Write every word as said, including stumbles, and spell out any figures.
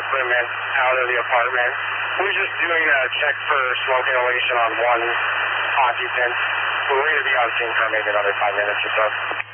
equipment out of the apartment. We're just doing a check for smoke inhalation on one occupant. We're going to be on scene for maybe another five minutes or so.